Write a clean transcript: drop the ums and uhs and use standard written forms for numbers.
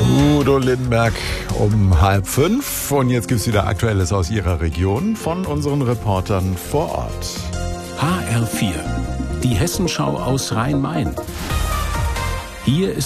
Udo Lindenberg um 4:30. Und jetzt gibt es wieder Aktuelles aus Ihrer Region von unseren Reportern vor Ort. HR4, die Hessenschau aus Rhein-Main. Hier ist